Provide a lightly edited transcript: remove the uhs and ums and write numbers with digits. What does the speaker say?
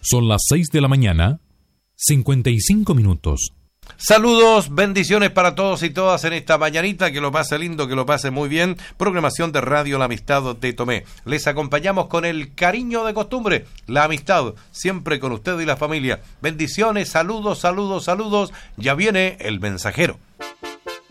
Son las 6 de la mañana, 55 minutos. Saludos, bendiciones para todos y todas en esta mañanita, que lo pase lindo, que lo pase muy bien. Programación de Radio La Amistad de Tomé. Les acompañamos con el cariño de costumbre, la amistad, siempre con usted y la familia. Bendiciones, saludos, saludos, saludos. Ya viene el mensajero.